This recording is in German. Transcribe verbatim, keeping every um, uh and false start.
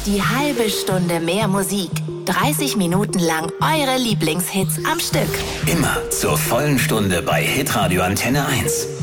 Die halbe Stunde mehr Musik. dreißig Minuten lang eure Lieblingshits am Stück. Immer zur vollen Stunde bei Hitradio Antenne eins.